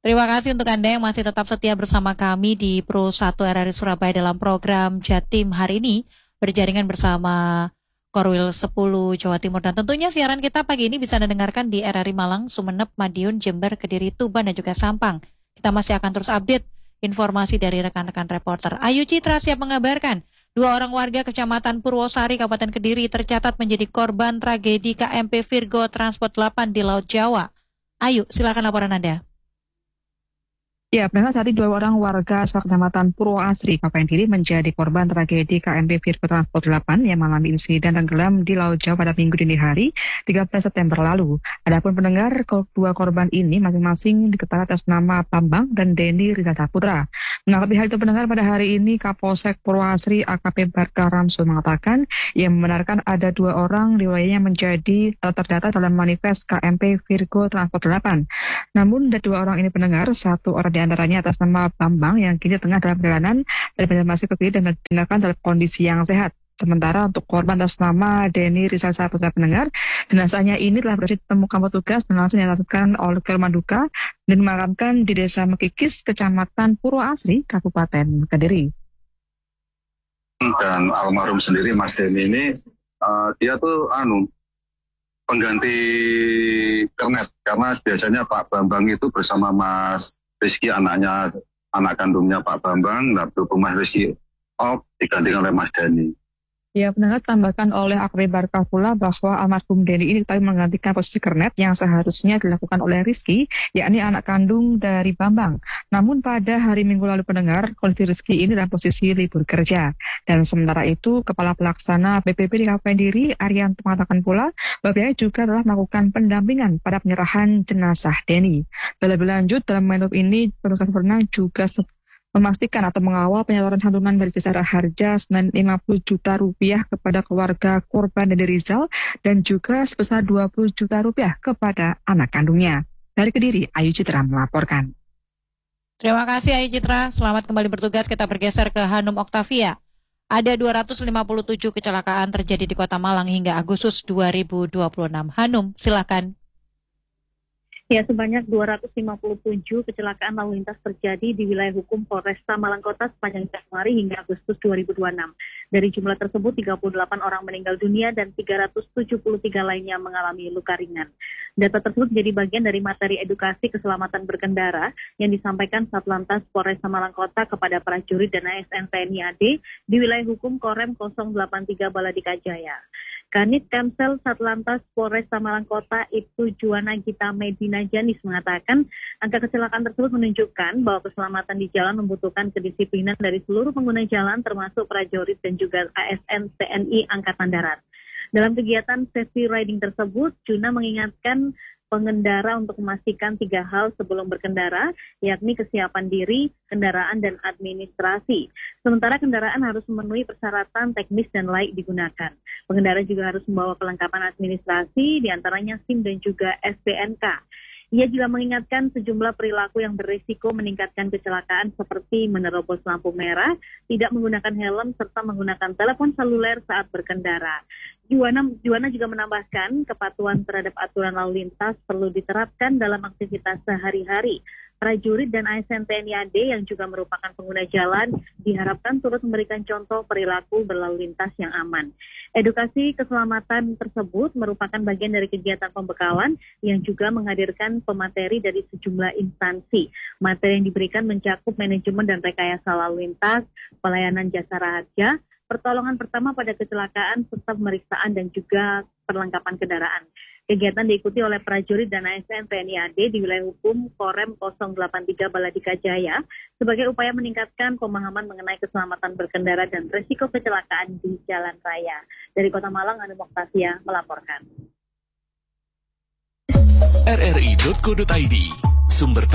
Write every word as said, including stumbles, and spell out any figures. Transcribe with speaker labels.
Speaker 1: Terima kasih untuk Anda yang masih tetap setia bersama kami di Pro satu R R I Surabaya dalam program Jatim hari ini, berjaringan bersama Korwil sepuluh Jawa Timur. Dan tentunya siaran kita pagi ini bisa Anda dengarkan di R R I Malang, Sumeneb, Madiun, Jember, Kediri, Tuban, dan juga Sampang. Kita masih akan terus update informasi dari rekan-rekan reporter. Ayu Citra siap mengabarkan, dua orang warga Kecamatan Purwosari, Kabupaten Kediri tercatat menjadi korban tragedi K M P Virgo Transport delapan di Laut Jawa. Ayu, silakan laporan Anda.
Speaker 2: Ya, benar saat ini dua orang warga asal Kecamatan Purwoasri, Kabupaten Kediri menjadi korban tragedi K M P Virgo Transport delapan yang mengalami insiden tenggelam di Laut Jawa pada Minggu dini hari, tiga belas September lalu. Adapun pendengar, kedua korban ini masing-masing diketahui atas nama Bambang dan Denny Rizal Saputra. Menanggapi hal itu pendengar, pada hari ini Kapolsek Purwoasri A K P Barka Ramsul mengatakan ia membenarkan ada dua orang di wilayahnya menjadi terdata dalam manifest K M P Virgo Transport delapan. Namun dari dua orang ini pendengar, satu orang di antaranya atas nama Bambang yang kini tengah dalam perjalanan dari Banjarmasin ke Kediri dan dipindahkan dalam kondisi yang sehat. Sementara untuk korban atas nama Denny Rizal Saputra pendengar, jenazahnya ini telah berhasil ditemukan petugas dan langsung dilakukan oleh korban duka dan dimakamkan di Desa Mekikis, Kecamatan Purwoasri, Kabupaten Kediri.
Speaker 3: Dan almarhum sendiri Mas Denny ini uh, dia tuh anu pengganti kernet, karena biasanya Pak Bambang itu bersama Mas Rizky, anaknya, anak kandungnya Pak Bambang, nah Mas Rizky off diganti oleh Mas Denny.
Speaker 2: Ya, pendengar tambahkan oleh A K P Barka pula bahwa almarhum Denny ini tadi menggantikan posisi kernet yang seharusnya dilakukan oleh Rizky, yakni anak kandung dari Bambang. Namun pada hari Minggu lalu pendengar, kondisi Rizky ini dalam posisi libur kerja. Dan sementara itu, Kepala Pelaksana B P B di Kabupaten Kediri, Arianto mengatakan pula bahwa pihaknya juga telah melakukan pendampingan pada penyerahan jenazah Denny. Lebih lanjut, dalam menop ini, petugas berenang juga memastikan atau mengawal penyaluran santunan dari Jasara Harja senilai lima puluh juta rupiah kepada keluarga korban Denny Rizal dan juga sebesar dua puluh juta rupiah kepada anak kandungnya. Dari Kediri, Ayu Citra melaporkan.
Speaker 1: Terima kasih Ayu Citra, selamat kembali bertugas. Kita bergeser ke Hanum Oktavia. Ada dua ratus lima puluh tujuh kecelakaan terjadi di Kota Malang hingga Agustus dua ribu dua puluh enam. Hanum, silakan.
Speaker 4: Ya, sebanyak dua ratus lima puluh tujuh kecelakaan lalu lintas terjadi di wilayah hukum Polresta Malang Kota sepanjang Januari hingga Agustus dua ribu dua puluh enam. Dari jumlah tersebut, tiga puluh delapan orang meninggal dunia dan tiga ratus tujuh puluh tiga lainnya mengalami luka ringan. Data tersebut menjadi bagian dari materi edukasi keselamatan berkendara yang disampaikan Satlantas Polresta Malang Kota kepada prajurit dan A S N T N I A D di wilayah hukum Korem nol delapan tiga Baladika Jaya. Kanit Kamsel Satlantas Polresta Malang Kota Ibtu Juwana Gita Medina Janis mengatakan angka kecelakaan tersebut menunjukkan bahwa keselamatan di jalan membutuhkan kedisiplinan dari seluruh pengguna jalan termasuk prajurit dan juga A S N T N I Angkatan Darat. Dalam kegiatan safety riding tersebut, Juna mengingatkan pengendara untuk memastikan tiga hal sebelum berkendara, yakni kesiapan diri, kendaraan, dan administrasi. Sementara kendaraan harus memenuhi persyaratan teknis dan layak digunakan. Pengendara juga harus membawa kelengkapan administrasi, diantaranya SIM dan juga S P N K. Ia juga mengingatkan sejumlah perilaku yang berisiko meningkatkan kecelakaan seperti menerobos lampu merah, tidak menggunakan helm, serta menggunakan telepon seluler saat berkendara. Juwana, Juwana juga menambahkan kepatuhan terhadap aturan lalu lintas perlu diterapkan dalam aktivitas sehari-hari. Prajurit dan A S N T N I A D yang juga merupakan pengguna jalan diharapkan turut memberikan contoh perilaku berlalu lintas yang aman. Edukasi keselamatan tersebut merupakan bagian dari kegiatan pembekalan yang juga menghadirkan pemateri dari sejumlah instansi. Materi yang diberikan mencakup manajemen dan rekayasa lalu lintas, pelayanan jasa raja, pertolongan pertama pada kecelakaan, serta pemeriksaan dan juga perlengkapan kendaraan. Kegiatan diikuti oleh prajurit dan A S N T N I A D di wilayah hukum Korem nol delapan tiga Baladika Jaya sebagai upaya meningkatkan pemahaman mengenai keselamatan berkendara dan risiko kecelakaan di jalan raya. Dari Kota Malang, Hanum Oktavia melaporkan.
Speaker 5: R R I titik co titik I D, sumber